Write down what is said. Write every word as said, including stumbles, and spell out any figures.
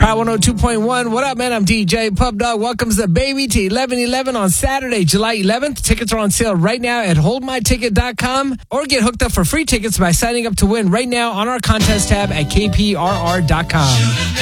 Power one oh two point one. What up, man? I'm D J Pub Dog. Welcomes the baby to eleven eleven on Saturday, July eleventh. Tickets are on sale right now at hold my ticket dot com or get hooked up for free tickets by signing up to win right now on our contest tab at K P R R dot com.